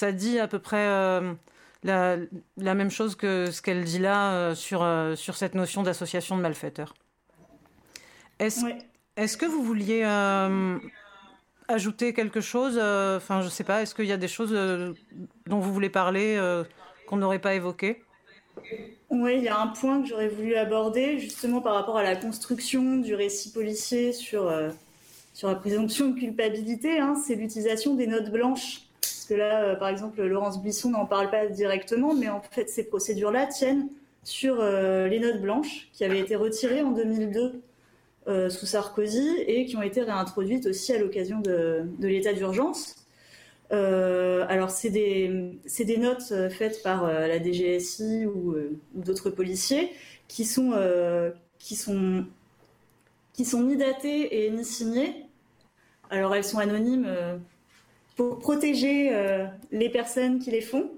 ça dit à peu près la même chose que ce qu'elle dit là sur cette notion d'association de malfaiteurs. Ouais. Est-ce que vous vouliez ajouter quelque chose? Enfin, je sais pas, est-ce qu'il y a des choses dont vous voulez parler qu'on n'aurait pas évoquées? Oui, il y a un point que j'aurais voulu aborder, justement par rapport à la construction du récit policier sur la présomption de culpabilité, hein, c'est l'utilisation des notes blanches. Parce que là, par exemple, Laurence Bisson n'en parle pas directement, mais en fait, ces procédures-là tiennent sur les notes blanches qui avaient été retirées en 2002 sous Sarkozy et qui ont été réintroduites aussi à l'occasion de l'état d'urgence. Alors, c'est des notes faites par la DGSI ou d'autres policiers qui sont ni datées et ni signées. Alors, elles sont anonymes pour protéger les personnes qui les font.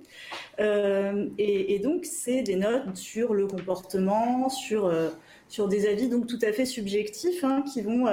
Et donc, c'est des notes sur le comportement, sur des avis donc tout à fait subjectifs hein, qui vont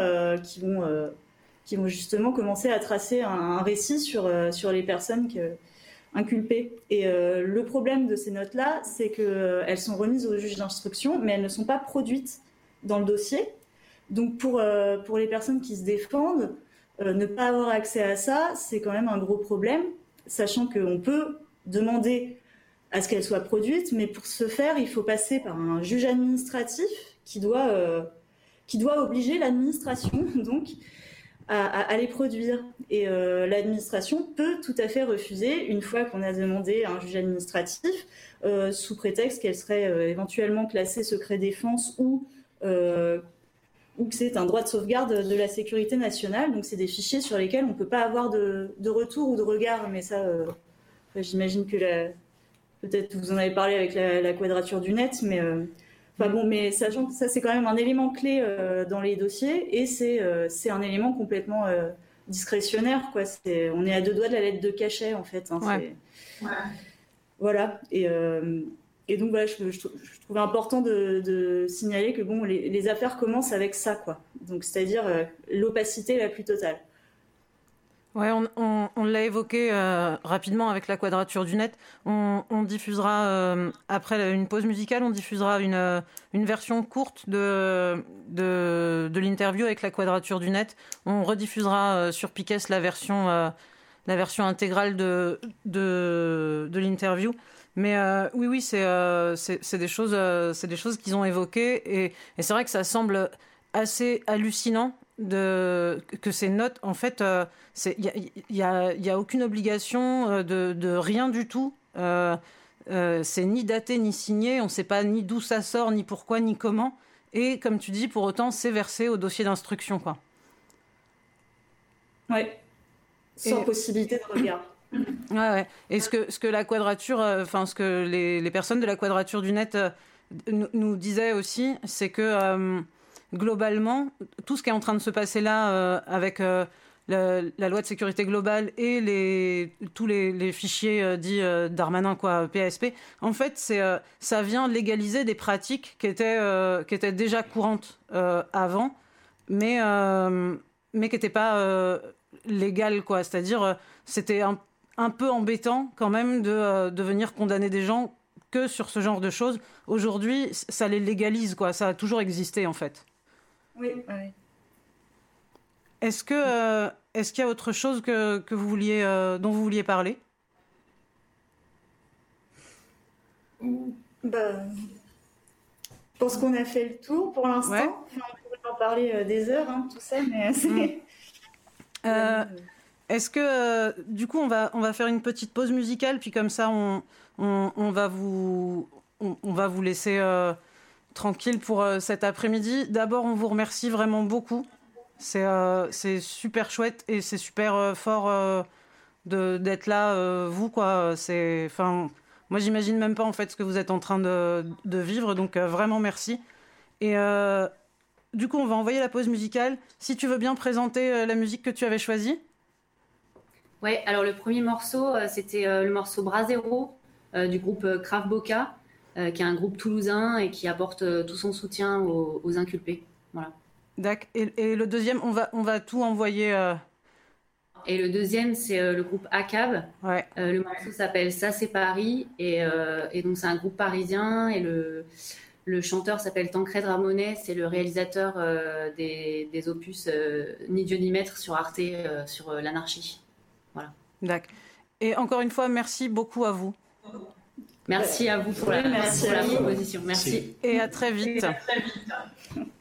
justement commencer à tracer un récit sur les personnes inculpées. Et le problème de ces notes-là, c'est qu'elles sont remises au juge d'instruction, mais elles ne sont pas produites dans le dossier. Donc pour les personnes qui se défendent, ne pas avoir accès à ça, c'est quand même un gros problème, sachant qu'on peut demander à ce qu'elles soient produites, mais pour ce faire, il faut passer par un juge administratif qui doit obliger l'administration donc à les produire. Et l'administration peut tout à fait refuser une fois qu'on a demandé à un juge administratif, sous prétexte qu'elle serait éventuellement classée secret défense ou que c'est un droit de sauvegarde de la sécurité nationale. Donc c'est des fichiers sur lesquels on ne peut pas avoir de retour ou de regard. Mais ça, j'imagine que peut-être vous en avez parlé avec la quadrature du net, mais mais sachant que ça c'est quand même un élément clé dans les dossiers et c'est un élément complètement discrétionnaire quoi. On est à deux doigts de la lettre de cachet en fait. Hein, ouais. Voilà et donc voilà, je trouvais important de signaler que bon les affaires commencent avec ça quoi. Donc c'est-à-dire l'opacité la plus totale. Ouais, on l'a évoqué rapidement avec la quadrature du net. On diffusera, après une pause musicale, on diffusera une version courte de l'interview avec la quadrature du net. On rediffusera sur Piquet la version intégrale de l'interview. Mais oui, c'est des choses qu'ils ont évoquées. Et c'est vrai que ça semble assez hallucinant que ces notes, en fait, il y a aucune obligation de rien du tout. C'est ni daté ni signé. On ne sait pas ni d'où ça sort, ni pourquoi, ni comment. Et comme tu dis, pour autant, c'est versé au dossier d'instruction, quoi. Ouais. Sans possibilité de regard. Ouais. Et ce que la quadrature, ce que les personnes de la quadrature du net nous disaient aussi, c'est que globalement, tout ce qui est en train de se passer là avec la loi de sécurité globale et tous les fichiers dits Darmanin, quoi, PASP, en fait, ça vient légaliser des pratiques qui étaient déjà courantes avant, mais qui n'étaient pas légales, quoi. C'est-à-dire, c'était un peu embêtant quand même de venir condamner des gens que sur ce genre de choses. Aujourd'hui, ça les légalise, quoi. Ça a toujours existé, en fait. Oui. Est-ce qu'il y a autre chose que vous vouliez, dont vous vouliez parler? Je pense qu'on a fait le tour pour l'instant. Ouais. Enfin, on pourrait en parler des heures, hein, tout ça, mais c'est... Est-ce que du coup on va faire une petite pause musicale, puis comme ça on va vous laisser tranquille pour cet après-midi. D'abord, on vous remercie vraiment beaucoup. C'est super chouette et c'est super fort d'être là, vous, quoi. Moi, j'imagine même pas en fait ce que vous êtes en train de vivre, donc vraiment merci. Et du coup, on va envoyer la pause musicale. Si tu veux bien présenter la musique que tu avais choisie. Ouais, alors le premier morceau, c'était le morceau Brasero du groupe Krav Boca, qui est un groupe toulousain et qui apporte tout son soutien aux inculpés. Voilà. D'accord. Et le deuxième, on va tout envoyer. Et le deuxième, c'est le groupe ACAB. Ouais. Le morceau s'appelle Ça c'est Paris. Et donc, c'est un groupe parisien. Et le chanteur s'appelle Tancred Ramonet. C'est le réalisateur des opus Ni Dieu ni Maître sur Arte, sur l'anarchie. Voilà. D'accord. Et encore une fois, merci beaucoup à vous. Merci à vous pour la proposition. Merci. Et à très vite.